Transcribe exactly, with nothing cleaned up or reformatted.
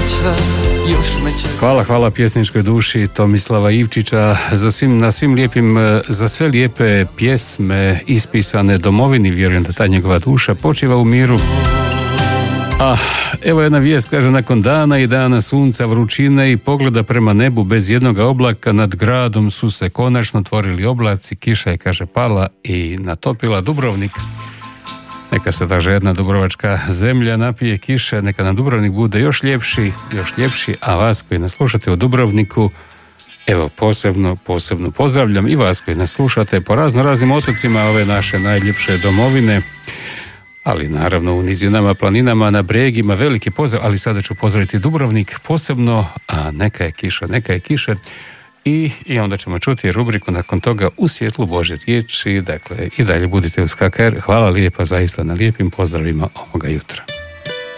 mrtva, još me čeka. Hvala, hvala pjesničkoj duši Tomislava Ivčića za svim, na svim lijepim, za sve lijepe pjesme ispisane domovini. Vjerujem da ta njegova duša počiva u miru. A evo jedna vijest, kaže, nakon dana i dana sunca, vrućine i pogleda prema nebu bez jednog oblaka, nad gradom su se konačno tvorili oblaci, kiša je, kaže, pala i natopila Dubrovnik. Neka se ta žedna dubrovačka zemlja napije kiše, neka nam Dubrovnik bude još ljepši, još ljepši, a vas koji nas slušate u Dubrovniku, evo posebno, posebno pozdravljam i vas koji nas slušate po razno raznim otocima ove naše najljepše domovine, ali naravno u nizinama, planinama, na bregima, veliki pozdrav, ali sada ću pozdraviti Dubrovnik posebno, a neka je kiša, neka je kiše. I, I onda ćemo čuti rubriku nakon toga U svjetlu Božje riječi. Dakle, i dalje budite uz K K R. Hvala lijepa zaista na lijepim pozdravima ovoga jutra.